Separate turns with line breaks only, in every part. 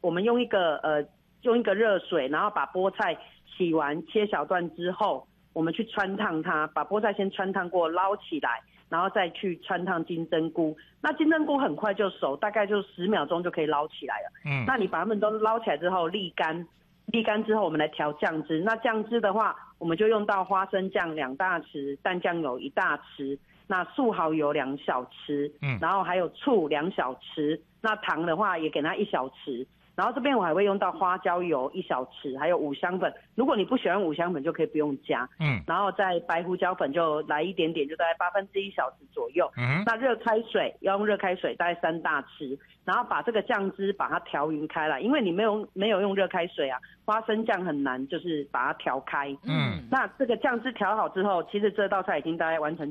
我们用一个热水，然后把菠菜洗完切小段之后，我们去汆烫它，把菠菜先汆烫过，捞起来，然后再去汆烫金针菇。那金针菇很快就熟，大概就10秒钟就可以捞起来了。那你把它们都捞起来之后沥干之后，我们来调酱汁。那酱汁的话，我们就用到花生酱2大匙，淡酱油1大匙，那素蚝油2小匙，然后还有醋2小匙，那糖的话也给它1小匙。然后这边我还会用到花椒油1小匙，还有五香粉。如果你不喜欢五香粉，就可以不用加。然后再白胡椒粉就来一点点，就大概1/8小匙左右。那热开水要用热开水，大概3大匙，然后把这个酱汁把它调匀开来，因为你没有用热开水啊，花生酱很难就是把它调开。那这个酱汁调好之后，其实这道菜已经大概完成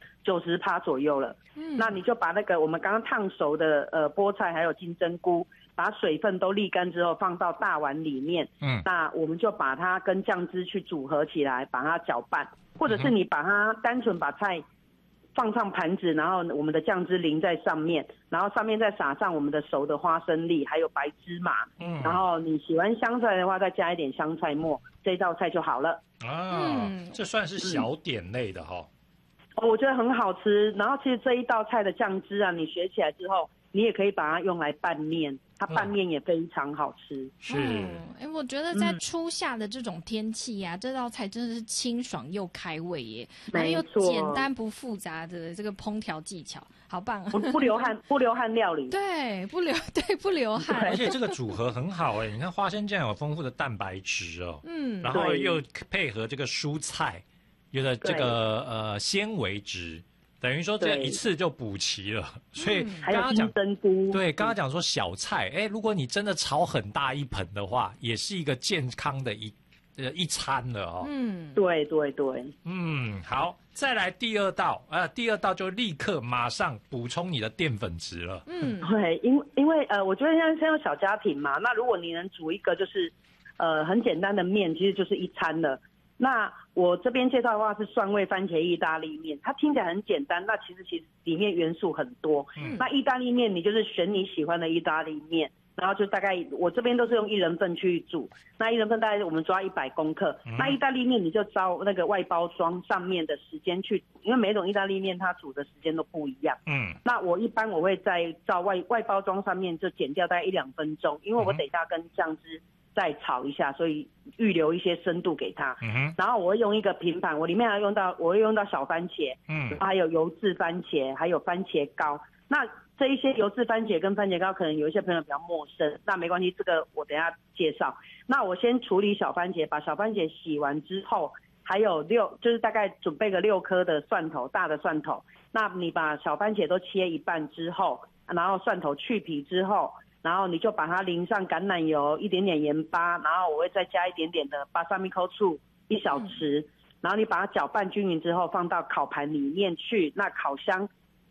90%左右了。那你就把那个我们刚刚烫熟的菠菜还有金针菇，把水分都沥干之后放到大碗里面。那我们就把它跟酱汁去组合起来，把它搅拌，或者是你把它单纯把菜放上盘子，然后我们的酱汁淋在上面，然后上面再撒上我们的熟的花生粒还有白芝麻。然后你喜欢香菜的话再加一点香菜末，这道菜就好了。
这算是小点类的齁。
我觉得很好吃。然后其实这一道菜的酱汁啊，你学起来之后，你也可以把它用来拌面，它拌面也非常好吃。
是，
我觉得在初夏的这种天气啊，这道菜真的是清爽又开胃耶，然后又简单不复杂的这个烹调技巧，好棒！
不流汗料理。
对，不流汗。
而且这个组合很好你看花生酱有丰富的蛋白质然后又配合这个蔬菜，有的这个纤维质。等于说这一次就补齐了，所以刚刚讲刚刚讲说小菜，如果你真的炒很大一盆的话，也是一个健康的一餐了
对。
好，再来第二道就立刻马上补充你的淀粉质了。
对，因为我觉得现在有小家庭嘛，那如果你能煮一个就是很简单的面，其实就是一餐了。那我这边介绍的话是蒜味番茄意大利面，它听起来很简单，那其实里面元素很多。那意大利面你就是选你喜欢的意大利面，然后就大概我这边都是用1人份去煮，那1人份大概我们抓100公克。那意大利面你就照那个外包装上面的时间去，因为每种意大利面它煮的时间都不一样。那我一般我会在照外包装上面就减掉大概1-2分钟，因为我等一下跟酱汁再炒一下，所以预留一些深度给它。然后我会用一个平盘，我里面我会用到小番茄，还有油渍番茄，还有番茄膏。那这一些油渍番茄跟番茄膏可能有一些朋友比较陌生，那没关系，这个我等一下介绍。那我先处理小番茄，把小番茄洗完之后，还有就是大概准备个6颗的蒜头，大的蒜头。那你把小番茄都切一半之后，然后蒜头去皮之后，然后你就把它淋上橄榄油，一点点盐巴，然后我会再加一点点的巴萨米口醋1小匙，然后你把它搅拌均匀之后放到烤盘里面去，那烤箱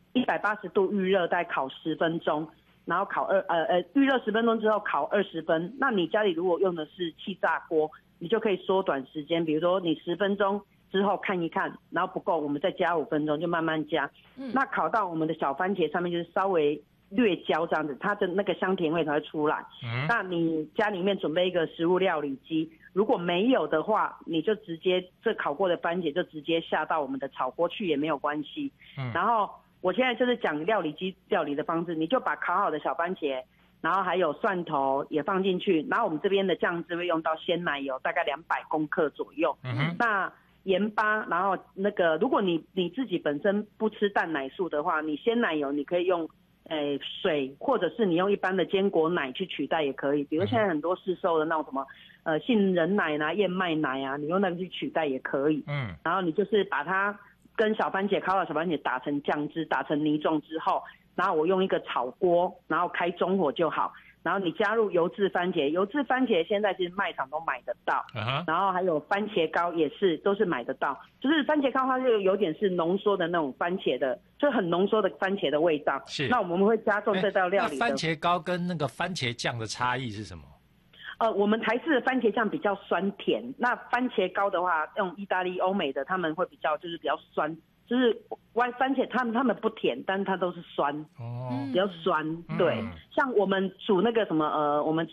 180度预热，大概烤10分钟，然后预热10分钟之后烤20分。那你家里如果用的是气炸锅，你就可以缩短时间，比如说你10分钟之后看一看，然后不够我们再加5分钟，就慢慢加。那烤到我们的小番茄上面就是稍微略焦这样子，它的那个香甜味才会出来。那你家里面准备一个食物料理机，如果没有的话，你就直接这烤过的番茄就直接下到我们的炒锅去也没有关系。然后我现在就是讲料理机料理的方式，你就把烤好的小番茄，然后还有蒜头也放进去，然后我们这边的酱汁会用到鲜奶油，大概200公克左右。那盐巴，然后那个如果你自己本身不吃蛋奶素的话，你鲜奶油你可以用水，或者是你用一般的坚果奶去取代也可以，比如现在很多市售的那种什么杏仁奶啊、燕麦奶啊，你用那个去取代也可以。然后你就是把它跟小番茄烤好小番茄打成酱汁，打成泥状之后，然后我用一个炒锅，然后开中火就好。然后你加入油渍番茄，油渍番茄现在其实卖场都买得到。然后还有番茄膏也是都是买得到，就是番茄膏它就有点是浓缩的那种番茄的，就很浓缩的番茄的味道。
是。
那我们会加重这道料理的。
那番茄膏跟那个番茄酱的差异是什么？
我们台式的番茄酱比较酸甜，那番茄膏的话，用意大利、欧美的他们会比较酸，就是番茄他们不甜，但它都是酸，比较酸。对，像我们煮那个什么我们